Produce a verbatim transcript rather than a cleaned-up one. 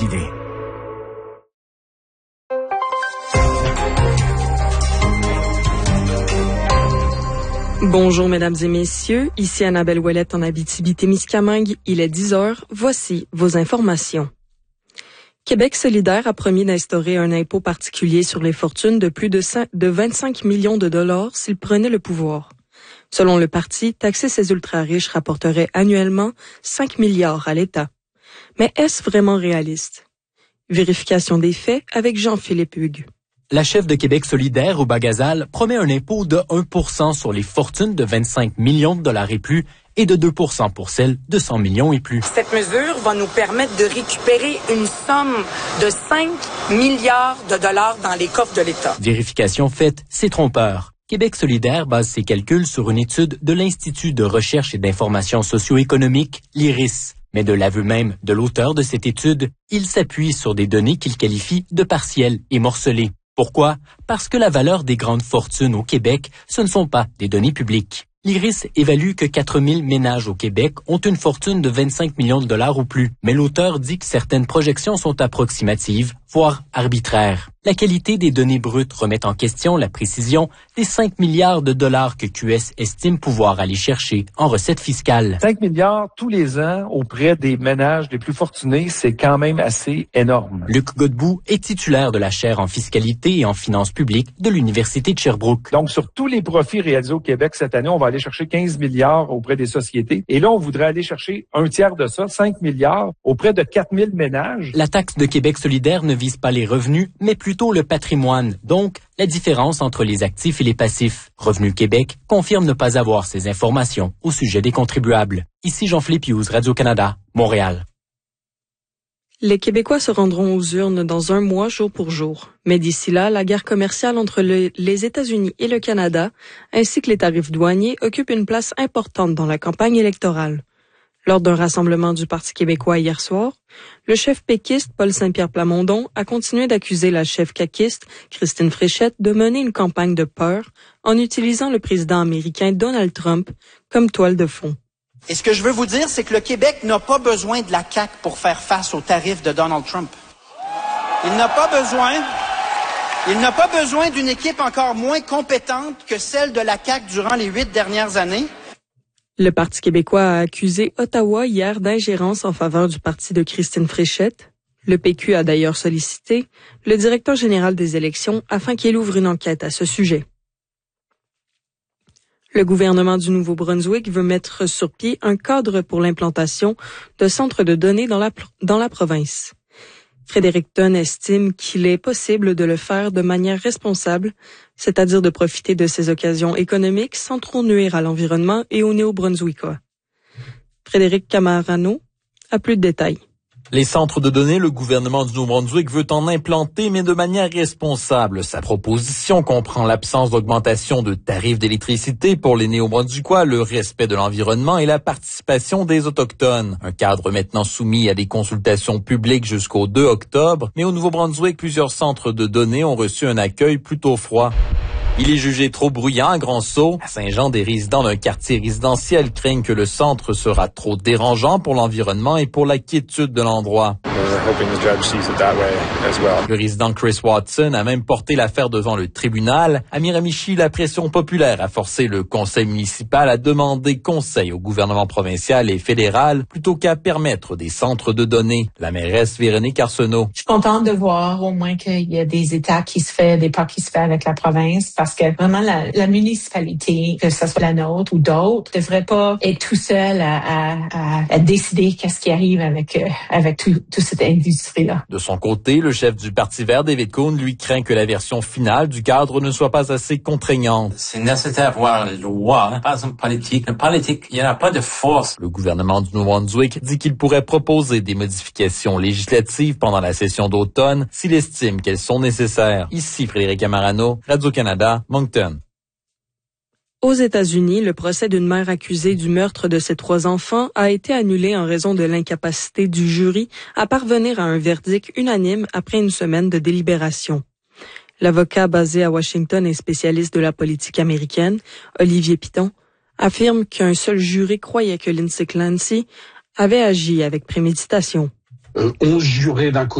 arrivé. Bonjour mesdames et messieurs, ici Annabelle Ouellette en Abitibi-Témiscamingue. Il est dix heures, voici vos informations. Québec solidaire a promis d'instaurer un impôt particulier sur les fortunes de plus de, de vingt-cinq millions de dollars s'il prenait le pouvoir. Selon le parti, taxer ces ultra-riches rapporterait annuellement cinq milliards à l'État. Mais est-ce vraiment réaliste? Vérification des faits avec Jean-Philippe Hugues. La chef de Québec solidaire, Rouba Gazal, promet un impôt de un pour cent sur les fortunes de vingt-cinq millions de dollars et plus et de deux pour cent pour celles de cent millions et plus. Cette mesure va nous permettre de récupérer une somme de cinq milliards de dollars dans les coffres de l'État. Vérification faite, c'est trompeur. Québec solidaire base ses calculs sur une étude de l'Institut de recherche et d'information socio-économique, l'I R I S. Mais de l'aveu même de l'auteur de cette étude, il s'appuie sur des données qu'il qualifie de partielles et morcelées. Pourquoi? Parce que la valeur des grandes fortunes au Québec, ce ne sont pas des données publiques. L'I R I S évalue que quatre mille ménages au Québec ont une fortune de vingt-cinq millions de dollars ou plus. Mais l'auteur dit que certaines projections sont approximatives, voire arbitraires. La qualité des données brutes remet en question la précision des cinq milliards de dollars que Q S estime pouvoir aller chercher en recettes fiscales. cinq milliards tous les ans auprès des ménages les plus fortunés, c'est quand même assez énorme. Luc Godbout est titulaire de la chaire en fiscalité et en finances publiques de l'Université de Sherbrooke. Donc, sur tous les profits réalisés au Québec cette année, on va aller chercher quinze milliards auprès des sociétés. Et là, on voudrait aller chercher un tiers de ça, cinq milliards, auprès de quatre mille ménages. La taxe de Québec solidaire ne vise pas les revenus, mais plutôt le patrimoine, donc la différence entre les actifs et les passifs. Revenu Québec confirme ne pas avoir ces informations au sujet des contribuables. Ici Jean-Philippe Hughes, Radio-Canada, Montréal. Les Québécois se rendront aux urnes dans un mois jour pour jour. Mais d'ici là, la guerre commerciale entre le, les États-Unis et le Canada, ainsi que les tarifs douaniers, occupent une place importante dans la campagne électorale. Lors d'un rassemblement du Parti québécois hier soir, le chef péquiste Paul Saint-Pierre Plamondon a continué d'accuser la chef caquiste Christine Fréchette de mener une campagne de peur en utilisant le président américain Donald Trump comme toile de fond. Et ce que je veux vous dire, c'est que le Québec n'a pas besoin de la C A Q pour faire face aux tarifs de Donald Trump. Il n'a pas besoin, il n'a pas besoin d'une équipe encore moins compétente que celle de la C A Q durant les huit dernières années. Le Parti québécois a accusé Ottawa hier d'ingérence en faveur du parti de Christine Fréchette. Le P Q a d'ailleurs sollicité le directeur général des élections afin qu'il ouvre une enquête à ce sujet. Le gouvernement du Nouveau-Brunswick veut mettre sur pied un cadre pour l'implantation de centres de données dans la, dans la province. Fredericton estime qu'il est possible de le faire de manière responsable, c'est-à-dire de profiter de ces occasions économiques sans trop nuire à l'environnement et aux Néo-Brunswickois. Frédéric Camarano a plus de détails. Les centres de données, le gouvernement du Nouveau-Brunswick veut en implanter, mais de manière responsable. Sa proposition comprend l'absence d'augmentation de tarifs d'électricité pour les Néo-Brunswickois, le respect de l'environnement et la participation des Autochtones. Un cadre maintenant soumis à des consultations publiques jusqu'au deux octobre, mais au Nouveau-Brunswick, plusieurs centres de données ont reçu un accueil plutôt froid. Il est jugé trop bruyant à Grand-Sault. À Saint-Jean, des résidents d'un quartier résidentiel craignent que le centre sera trop dérangeant pour l'environnement et pour la quiétude de l'endroit. Le résident Chris Watson a même porté l'affaire devant le tribunal. À Miramichi, la pression populaire a forcé le conseil municipal à demander conseil au gouvernement provincial et fédéral plutôt qu'à permettre des centres de données. La mairesse Véronique Arsenault. Je suis contente de voir au moins qu'il y a des états qui se fait, des pas qui se fait avec la province, parce que vraiment la, la municipalité, que ce soit la nôtre ou d'autres, ne devrait pas être tout seul à, à, à, à décider qu'est-ce qui arrive avec euh, avec tout, tout cette industrie-là. De son côté, le chef du Parti vert, David Coon, lui craint que la version finale du cadre ne soit pas assez contraignante. C'est nécessaire d'avoir une loi, hein, pas une politique. Une politique, il n'y en a pas de force. Le gouvernement du Nouveau-Brunswick dit qu'il pourrait proposer des modifications législatives pendant la session d'automne s'il estime qu'elles sont nécessaires. Ici Frédéric Camarano, Radio-Canada, Moncton. Aux États-Unis, le procès d'une mère accusée du meurtre de ses trois enfants a été annulé en raison de l'incapacité du jury à parvenir à un verdict unanime après une semaine de délibération. L'avocat basé à Washington et spécialiste de la politique américaine, Olivier Piton, affirme qu'un seul jury croyait que Lindsay Clancy avait agi avec préméditation. Euh, onze jurés d'un côté.